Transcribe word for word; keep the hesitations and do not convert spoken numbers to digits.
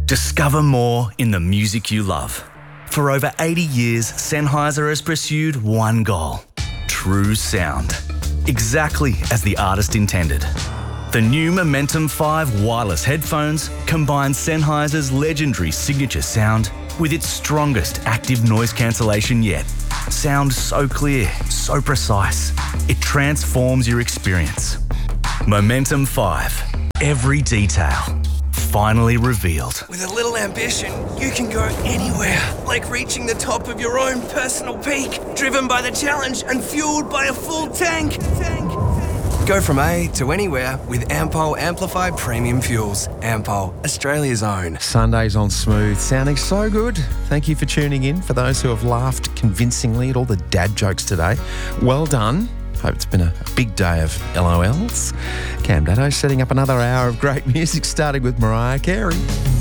Discover more in the music you love. For over eighty years, Sennheiser has pursued one goal: true sound. Exactly as the artist intended. The new Momentum five wireless headphones combine Sennheiser's legendary signature sound with its strongest active noise cancellation yet. Sound so clear, so precise, it transforms your experience. Momentum five. Every detail finally revealed. With a little ambition, you can go anywhere, like reaching the top of your own personal peak, driven by the challenge and fueled by a full tank. tank. Go from A to anywhere with Ampol Amplified Premium Fuels. Ampol, Australia's own. Sundays on Smooth, sounding so good. Thank you for tuning in. For those who have laughed convincingly at all the dad jokes today, well done. Hope it's been a big day of L O Ls. Cam Datto setting up another hour of great music, starting with Mariah Carey.